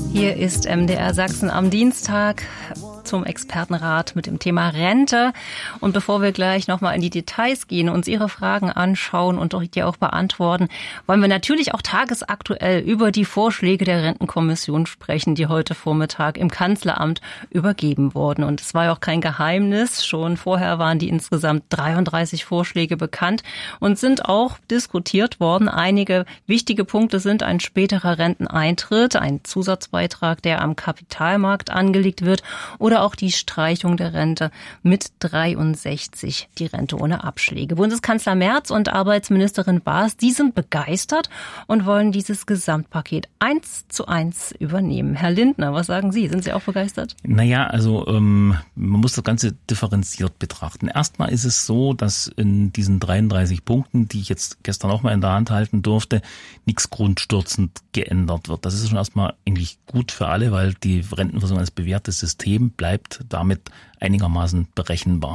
Hier ist MDR Sachsen am Dienstag zum Expertenrat mit dem Thema Rente. Und bevor wir gleich nochmal in die Details gehen, uns Ihre Fragen anschauen und die auch beantworten, wollen wir natürlich auch tagesaktuell über die Vorschläge der Rentenkommission sprechen, die heute Vormittag im Kanzleramt übergeben wurden. Und es war ja auch kein Geheimnis. Schon vorher waren die insgesamt 33 Vorschläge bekannt und sind auch diskutiert worden. Einige wichtige Punkte sind ein späterer Renteneintritt, ein Zusatzbeitrag, der am Kapitalmarkt angelegt wird, oder auch die Streichung der Rente mit 63, die Rente ohne Abschläge. Bundeskanzler Merz und Arbeitsministerin Baas, die sind begeistert und wollen dieses Gesamtpaket 1:1 übernehmen. Herr Lindner, was sagen Sie? Sind Sie auch begeistert? Naja, also man muss das Ganze differenziert betrachten. Erstmal ist es so, dass in diesen 33 Punkten, die ich jetzt gestern auch mal in der Hand halten durfte, nichts grundstürzend geändert wird. Das ist schon erstmal eigentlich gut für alle, weil die Rentenversicherung als bewährtes System bleibt damit einigermaßen berechenbar.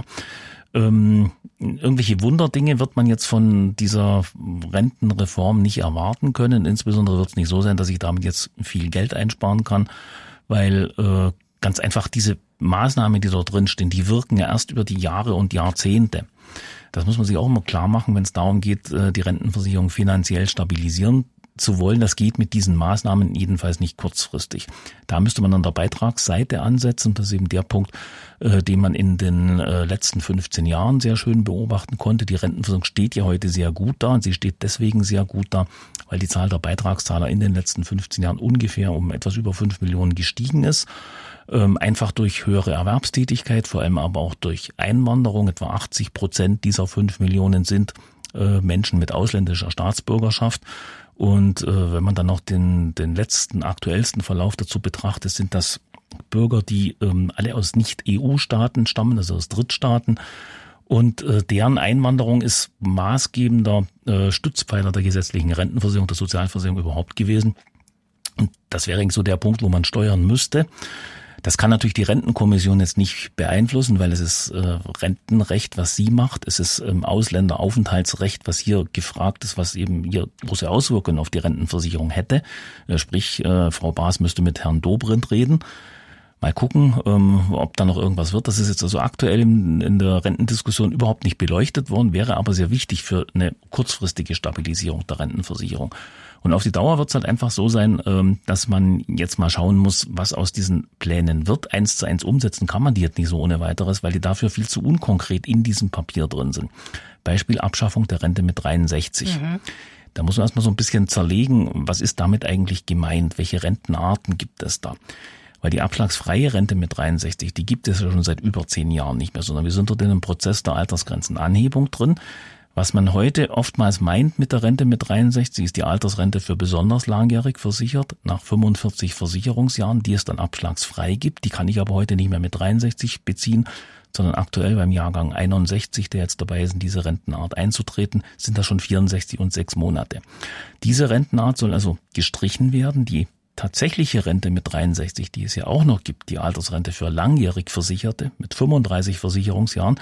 Irgendwelche Wunderdinge wird man jetzt von dieser Rentenreform nicht erwarten können. Insbesondere wird es nicht so sein, dass ich damit jetzt viel Geld einsparen kann, weil ganz einfach diese Maßnahmen, die dort drin stehen, die wirken ja erst über die Jahre und Jahrzehnte. Das muss man sich auch immer klar machen, wenn es darum geht, die Rentenversicherung finanziell stabilisieren zu wollen. Das geht mit diesen Maßnahmen jedenfalls nicht kurzfristig. Da müsste man an der Beitragsseite ansetzen. Das ist eben der Punkt, den man in den letzten 15 Jahren sehr schön beobachten konnte. Die Rentenversicherung steht ja heute sehr gut da und sie steht deswegen sehr gut da, weil die Zahl der Beitragszahler in den letzten 15 Jahren ungefähr um etwas über 5 Millionen gestiegen ist. Einfach durch höhere Erwerbstätigkeit, vor allem aber auch durch Einwanderung. Etwa 80% dieser 5 Millionen sind Menschen mit ausländischer Staatsbürgerschaft. Und wenn man dann noch den letzten, aktuellsten Verlauf dazu betrachtet, sind das Bürger, die alle aus Nicht-EU-Staaten stammen, also aus Drittstaaten. Und deren Einwanderung ist maßgebender Stützpfeiler der gesetzlichen Rentenversicherung, der Sozialversicherung überhaupt gewesen. Und das wäre so der Punkt, wo man steuern müsste. Das kann natürlich die Rentenkommission jetzt nicht beeinflussen, weil es ist Rentenrecht, was sie macht. Es ist Ausländeraufenthaltsrecht, was hier gefragt ist, was eben hier große Auswirkungen auf die Rentenversicherung hätte. Sprich, Frau Baas müsste mit Herrn Dobrindt reden. Mal gucken, ob da noch irgendwas wird. Das ist jetzt also aktuell in der Rentendiskussion überhaupt nicht beleuchtet worden, wäre aber sehr wichtig für eine kurzfristige Stabilisierung der Rentenversicherung. Und auf die Dauer wird es halt einfach so sein, dass man jetzt mal schauen muss, was aus diesen Plänen wird. 1:1 umsetzen kann man die jetzt nicht so ohne weiteres, weil die dafür viel zu unkonkret in diesem Papier drin sind. Beispiel Abschaffung der Rente mit 63. Da muss man erstmal so ein bisschen zerlegen, was ist damit eigentlich gemeint? Welche Rentenarten gibt es da? Weil die abschlagsfreie Rente mit 63, die gibt es ja schon seit über 10 Jahren nicht mehr, sondern wir sind dort in einem Prozess der Altersgrenzenanhebung drin. Was man heute oftmals meint mit der Rente mit 63, ist die Altersrente für besonders langjährig versichert, nach 45 Versicherungsjahren, die es dann abschlagsfrei gibt. Die kann ich aber heute nicht mehr mit 63 beziehen, sondern aktuell beim Jahrgang 61, der jetzt dabei ist, in diese Rentenart einzutreten, sind das schon 64 und 6 Monate. Diese Rentenart soll also gestrichen werden. Die tatsächliche Rente mit 63, die es ja auch noch gibt, die Altersrente für langjährig Versicherte mit 35 Versicherungsjahren,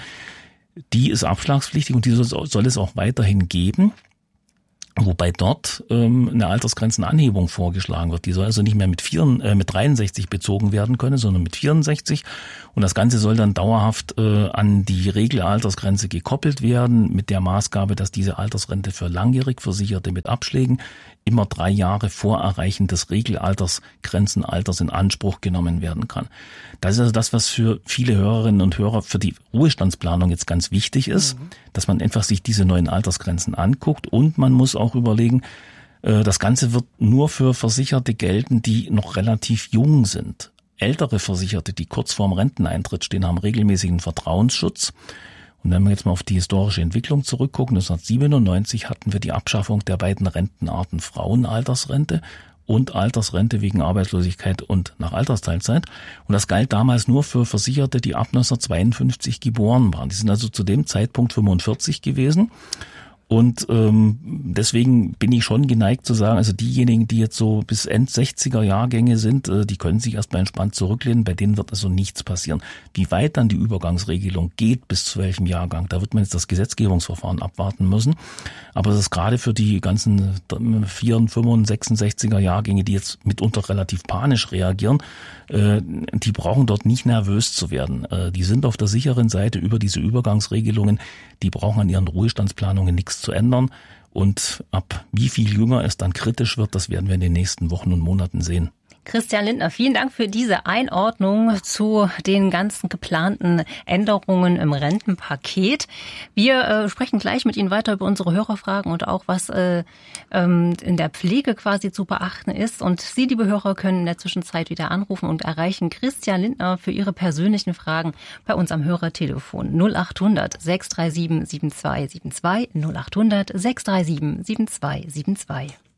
die ist abschlagspflichtig und die soll es auch weiterhin geben, wobei dort eine Altersgrenzenanhebung vorgeschlagen wird. Die soll also nicht mehr mit 63 bezogen werden können, sondern mit 64 und das Ganze soll dann dauerhaft an die Regelaltersgrenze gekoppelt werden mit der Maßgabe, dass diese Altersrente für langjährig Versicherte mit Abschlägen immer 3 Jahre vor Erreichen des Regelalters in Anspruch genommen werden kann. Das ist also das, was für viele Hörerinnen und Hörer für die Ruhestandsplanung jetzt ganz wichtig ist, dass man einfach sich diese neuen Altersgrenzen anguckt und man muss auch überlegen, das Ganze wird nur für Versicherte gelten, die noch relativ jung sind. Ältere Versicherte, die kurz vorm Renteneintritt stehen, haben regelmäßigen Vertrauensschutz. Und wenn wir jetzt mal auf die historische Entwicklung zurückgucken, 1997 hatten wir die Abschaffung der beiden Rentenarten Frauenaltersrente und Altersrente wegen Arbeitslosigkeit und nach Altersteilzeit. Und das galt damals nur für Versicherte, die ab 1952 geboren waren. Die sind also zu dem Zeitpunkt 45 gewesen. Und deswegen bin ich schon geneigt zu sagen, also diejenigen, die jetzt so bis End-60er-Jahrgänge sind, die können sich erstmal entspannt zurücklehnen, bei denen wird also nichts passieren. Wie weit dann die Übergangsregelung geht, bis zu welchem Jahrgang, da wird man jetzt das Gesetzgebungsverfahren abwarten müssen. Aber das ist gerade für die ganzen 4, 5, 66er-Jahrgänge, die jetzt mitunter relativ panisch reagieren, die brauchen dort nicht nervös zu werden. Die sind auf der sicheren Seite über diese Übergangsregelungen, die brauchen an ihren Ruhestandsplanungen nichts zu ändern. Und ab wie viel jünger es dann kritisch wird, das werden wir in den nächsten Wochen und Monaten sehen. Christian Lindner, vielen Dank für diese Einordnung zu den ganzen geplanten Änderungen im Rentenpaket. Wir sprechen gleich mit Ihnen weiter über unsere Hörerfragen und auch, was in der Pflege quasi zu beachten ist. Und Sie, liebe Hörer, können in der Zwischenzeit wieder anrufen und erreichen Christian Lindner für Ihre persönlichen Fragen bei uns am Hörertelefon 0800 637 7272 0800 637 7272.